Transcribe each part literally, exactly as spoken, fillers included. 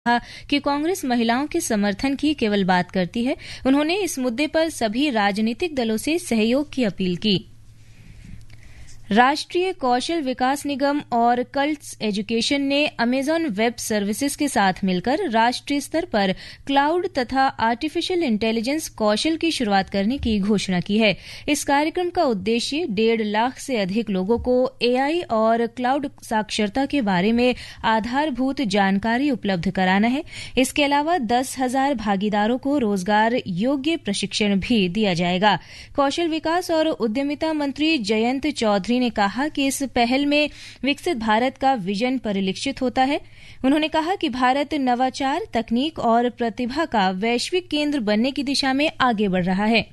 कहा कि कांग्रेस महिलाओं के समर्थन की केवल बात करती है। उन्होंने इस मुद्दे पर सभी राजनीतिक दलों से सहयोग की अपील की। राष्ट्रीय कौशल विकास निगम और कल्ट्स एजुकेशन ने अमेजॉन वेब सर्विसेज के साथ मिलकर राष्ट्रीय स्तर पर क्लाउड तथा आर्टिफिशियल इंटेलिजेंस कौशल की शुरुआत करने की घोषणा की है। इस कार्यक्रम का उद्देश्य डेढ़ लाख से अधिक लोगों को एआई और क्लाउड साक्षरता के बारे में आधारभूत जानकारी उपलब्ध कराना है। इसके अलावा दस हजार भागीदारों को रोजगार योग्य प्रशिक्षण भी दिया जाएगा। कौशल विकास और उद्यमिता मंत्री जयंत चौधरी ने कहा कि इस पहल में विकसित भारत का विजन परिलक्षित होता है। उन्होंने कहा कि भारत नवाचार, तकनीक और प्रतिभा का वैश्विक केंद्र बनने की दिशा में आगे बढ़ रहा है।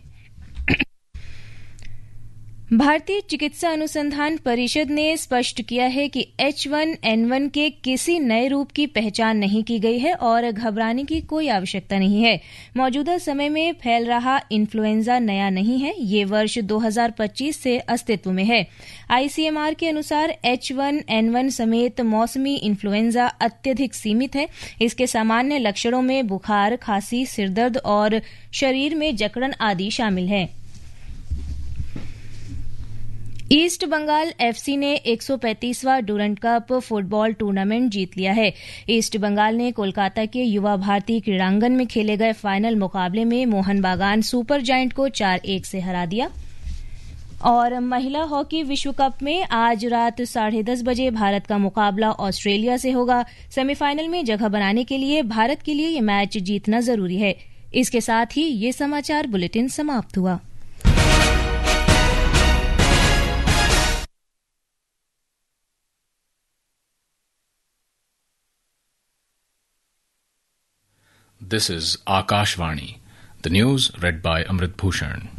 भारतीय चिकित्सा अनुसंधान परिषद ने स्पष्ट किया है कि एच वन एन वन के किसी नए रूप की पहचान नहीं की गई है और घबराने की कोई आवश्यकता नहीं है। मौजूदा समय में फैल रहा इन्फ्लुएंजा नया नहीं है, ये वर्ष दो हज़ार पच्चीस से अस्तित्व में है। आईसीएमआर के अनुसार एच वन एन वन समेत मौसमी इन्फ्लुएंजा अत्यधिक सीमित है। इसके सामान्य लक्षणों में बुखार, खांसी, सिरदर्द और शरीर में जकड़न आदि शामिल है। ईस्ट बंगाल एफसी ने एक सौ पैंतीसवां डूरंट कप फुटबॉल टूर्नामेंट जीत लिया है। ईस्ट बंगाल ने कोलकाता के युवा भारती क्रीड़ांगन में खेले गए फाइनल मुकाबले में मोहन बागान सुपर जायंट को चार एक से हरा दिया। और महिला हॉकी विश्व कप में आज रात साढ़े दस बजे भारत का मुकाबला ऑस्ट्रेलिया से होगा। सेमीफाइनल में जगह बनाने के लिए भारत के लिए ये मैच जीतना जरूरी है। इसके साथ ही ये समाचार बुलेटिन समाप्त हुआ। This is Akashvani. The news read by Amrit Bhushan.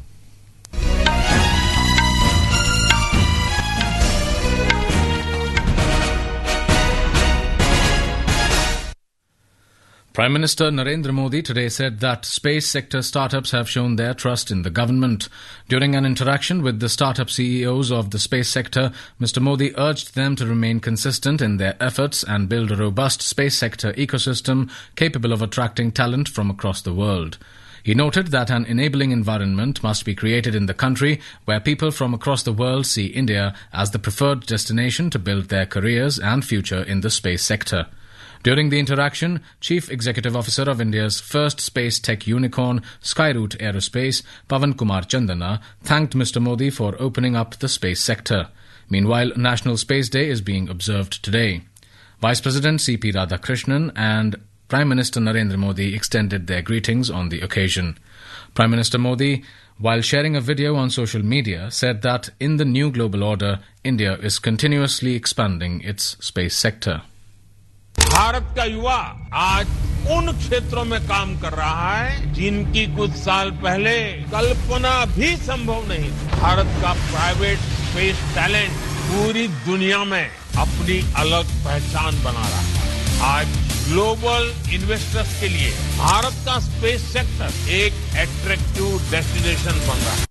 Prime Minister Narendra Modi today said that space sector startups have shown their trust in the government. During an interaction with the startup C E Os of the space sector, Mister Modi urged them to remain consistent in their efforts and build a robust space sector ecosystem capable of attracting talent from across the world. He noted that an enabling environment must be created in the country where people from across the world see India as the preferred destination to build their careers and future in the space sector. During the interaction, Chief Executive Officer of India's first space tech unicorn, Skyroot Aerospace, Pavan Kumar Chandana, thanked Mister Modi for opening up the space sector. Meanwhile, National Space Day is being observed today. Vice President C P Radhakrishnan and Prime Minister Narendra Modi extended their greetings on the occasion. Prime Minister Modi, while sharing a video on social media, said that in the new global order, India is continuously expanding its space sector. Bharat का युवा आज उन क्षेत्रों में काम कर रहा है जिनकी कुछ साल पहले कल्पना भी संभव नहीं थी। भारत का प्राइवेट स्पेस टैलेंट पूरी दुनिया में अपनी अलग पहचान बना रहा है। आज ग्लोबल इन्वेस्टर्स के लिए भारत का स्पेस सेक्टर एक अट्रैक्टिव डेस्टिनेशन बन रहा है।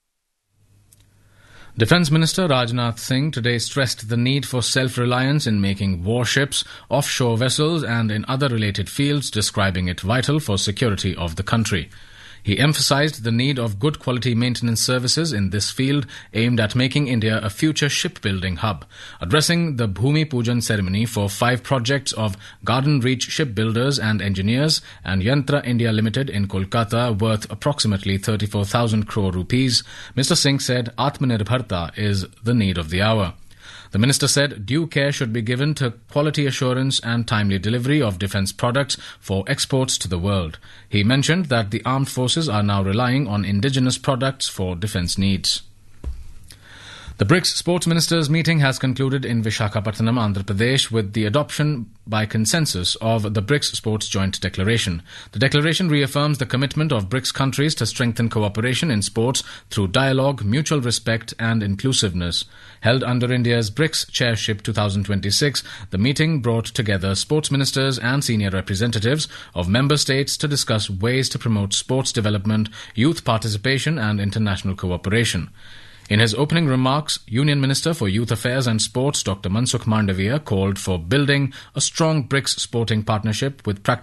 Defence Minister Rajnath Singh today stressed the need for self-reliance in making warships, offshore vessels and in other related fields, describing it vital for security of the country. He emphasised the need of good quality maintenance services in this field aimed at making India a future shipbuilding hub. Addressing the Bhumi Pujan ceremony for five projects of Garden Reach Shipbuilders and Engineers and Yantra India Limited in Kolkata worth approximately thirty-four thousand crore rupees, Mister Singh said Atmanirbharta is the need of the hour. The minister said due care should be given to quality assurance and timely delivery of defence products for exports to the world. He mentioned that the armed forces are now relying on indigenous products for defence needs. The BRICS Sports Ministers' meeting has concluded in Visakhapatnam, Andhra Pradesh, with the adoption by consensus of the BRICS Sports Joint Declaration. The declaration reaffirms the commitment of BRICS countries to strengthen cooperation in sports through dialogue, mutual respect and inclusiveness. Held under India's BRICS Chairship twenty twenty-six, the meeting brought together sports ministers and senior representatives of member states to discuss ways to promote sports development, youth participation and international cooperation. In his opening remarks, Union Minister for Youth Affairs and Sports Doctor Mansukh Mandaviya called for building a strong BRICS sporting partnership with practical